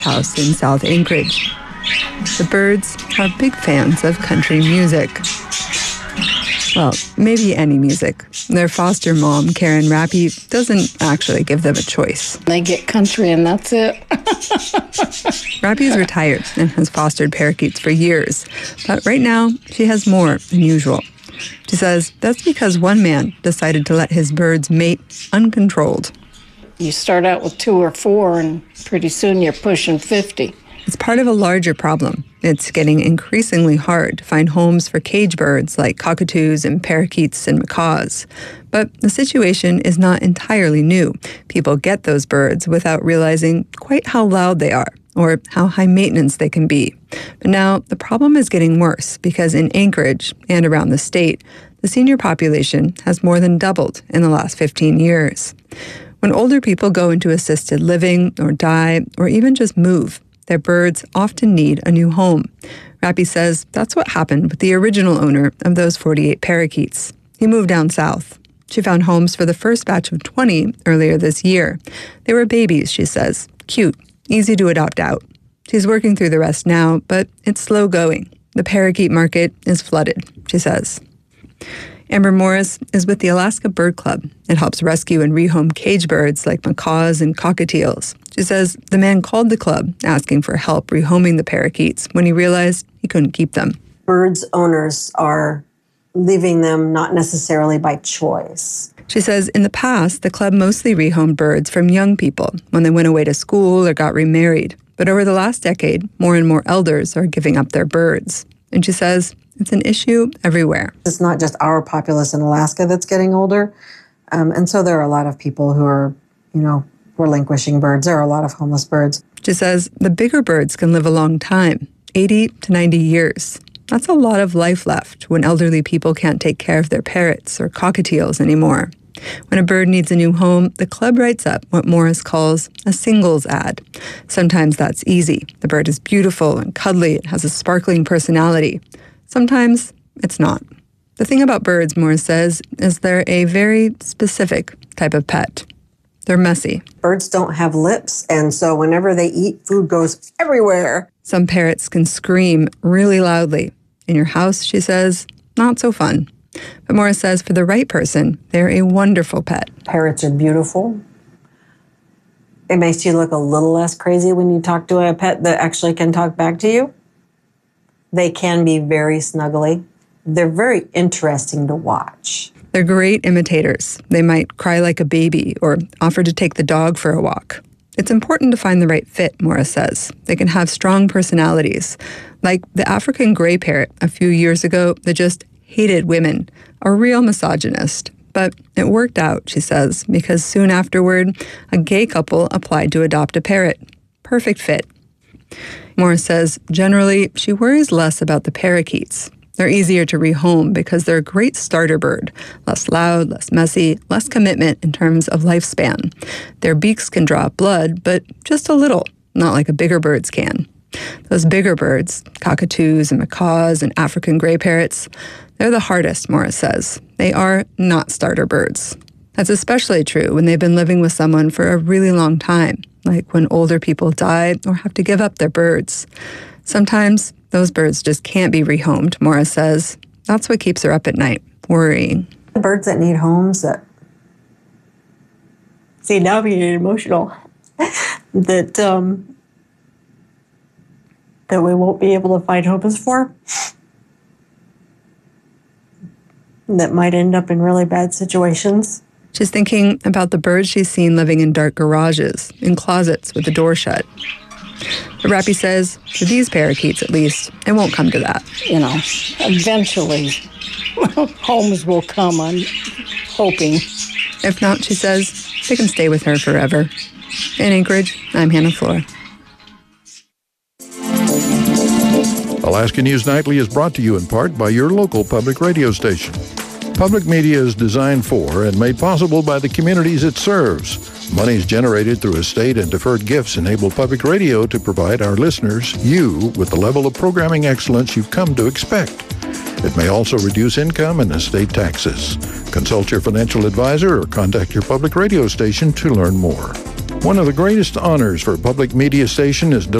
house in South Anchorage. The birds are big fans of country music. Well, maybe any music. Their foster mom, Karen Rappy, doesn't actually give them a choice. They get country and that's it. Rappy is retired and has fostered parakeets for years. But right now, she has more than usual. She says that's because one man decided to let his birds mate uncontrolled. You start out with 2 or 4, and pretty soon you're pushing 50. It's part of a larger problem. It's getting increasingly hard to find homes for cage birds like cockatoos and parakeets and macaws. But the situation is not entirely new. People get those birds without realizing quite how loud they are or how high maintenance they can be. But now the problem is getting worse because in Anchorage and around the state, the senior population has more than doubled in the last 15 years. When older people go into assisted living or die or even just move, their birds often need a new home. Rappy says that's what happened with the original owner of those 48 parakeets. He moved down south. She found homes for the first batch of 20 earlier this year. They were babies, she says. Cute, easy to adopt out. She's working through the rest now, but it's slow going. The parakeet market is flooded, she says. Amber Morris is with the Alaska Bird Club. It helps rescue and rehome cage birds like macaws and cockatiels. She says the man called the club asking for help rehoming the parakeets when he realized he couldn't keep them. Birds owners are leaving them not necessarily by choice. She says in the past, the club mostly rehomed birds from young people when they went away to school or got remarried. But over the last decade, more and more elders are giving up their birds. And she says it's an issue everywhere. It's not just our populace in Alaska that's getting older. And so there are a lot of people who are, relinquishing birds. There are a lot of homeless birds. She says the bigger birds can live a long time, 80 to 90 years. That's a lot of life left when elderly people can't take care of their parrots or cockatiels anymore. When a bird needs a new home, the club writes up what Morris calls a singles ad. Sometimes that's easy. The bird is beautiful and cuddly and has a sparkling personality. Sometimes it's not. The thing about birds, Morris says, is they're a very specific type of pet. They're messy. Birds don't have lips, and so whenever they eat, food goes everywhere. Some parrots can scream really loudly. In your house, she says, not so fun. But Morris says for the right person, they're a wonderful pet. Parrots are beautiful. It makes you look a little less crazy when you talk to a pet that actually can talk back to you. They can be very snuggly. They're very interesting to watch. They're great imitators. They might cry like a baby or offer to take the dog for a walk. It's important to find the right fit, Morris says. They can have strong personalities. Like the African gray parrot a few years ago that just hated women, a real misogynist. But it worked out, she says, because soon afterward, a gay couple applied to adopt a parrot. Perfect fit. Morris says, generally, she worries less about the parakeets. They're easier to rehome because they're a great starter bird, less loud, less messy, less commitment in terms of lifespan. Their beaks can draw blood, but just a little, not like a bigger bird's can. Those bigger birds, cockatoos and macaws and African gray parrots, they're the hardest, Morris says. They are not starter birds. That's especially true when they've been living with someone for a really long time, like when older people die or have to give up their birds. Sometimes those birds just can't be rehomed, Morris says. That's what keeps her up at night, worrying. The birds that need homes that... See, now I'm getting emotional. that we won't be able to find homes for. That might end up in really bad situations. She's thinking about the birds she's seen living in dark garages, in closets with the door shut. But Rappy says, for these parakeets at least, it won't come to that. Eventually, homes will come, I'm hoping. If not, she says, they can stay with her forever. In Anchorage, I'm Hannah Floor. Alaska News Nightly is brought to you in part by your local public radio station. Public media is designed for and made possible by the communities it serves. Monies generated through estate and deferred gifts enable public radio to provide our listeners, you, with the level of programming excellence you've come to expect. It may also reduce income and estate taxes. Consult your financial advisor or contact your public radio station to learn more. One of the greatest honors for a public media station is